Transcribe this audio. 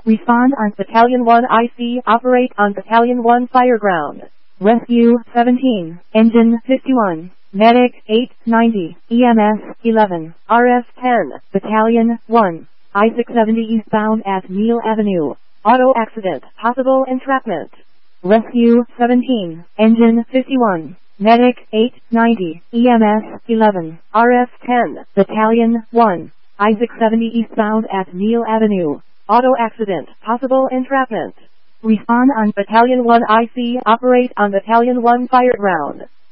Respond on Battalion 1 IC. Operate on Battalion 1 Fireground. Rescue 17. Engine 51. Medic 890. EMS 11. RF 10. Battalion 1. I-670 eastbound at Neal Avenue. Auto accident. Possible entrapment. Rescue 17. Engine 51. Medic 890. EMS 11. RF 10. Battalion 1. I-670 eastbound at Neal Avenue. Auto accident. Possible entrapment. Respond on Battalion 1 IC. Operate on Battalion 1 Fireground.